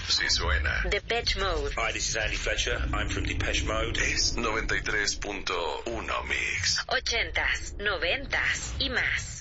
Sí suena. Depeche Mode. Hi, this is Andy Fletcher. I'm from Depeche Mode. Es 93.1 Mix. 80s, 90s y más.